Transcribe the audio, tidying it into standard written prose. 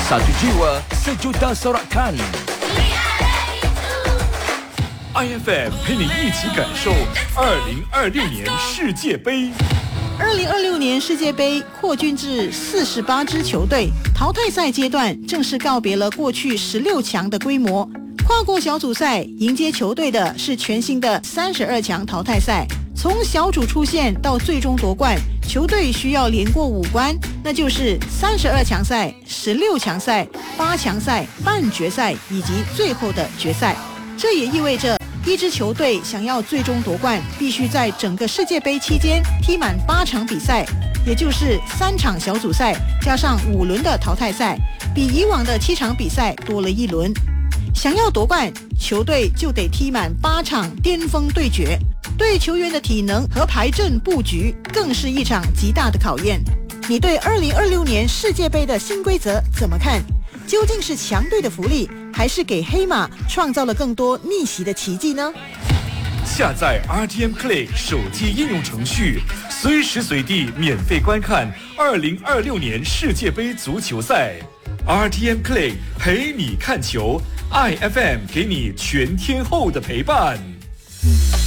Satu jiwa, sejuta sorakan. IFM 陪你一起感受2026年世界杯。 2026年世界杯扩军至48支球队，淘汰赛阶段正式告别了过去16强的规模。跨过小组赛迎接球队的是全新的32强淘汰赛。从小组出线到最终夺冠，球队需要连过5关，那就是32强赛、16强赛、8强赛、半决赛以及最后的决赛。这也意味着一支球队想要最终夺冠，必须在整个世界杯期间踢满8场比赛，也就是3场小组赛加上5轮的淘汰赛，比以往的7场比赛多了1轮。想要夺冠，球队就得踢满8场巅峰对决，对球员的体能和排阵布局更是一场极大的考验。你对2026年世界杯的新规则怎么看？究竟是强队的福利，还是给黑马创造了更多逆袭的奇迹呢？ 下载 RTM Play 手机应用程序，随时随地免费观看2026年世界杯足球赛。RTM Play 陪你看球，IFM 给你全天候的陪伴。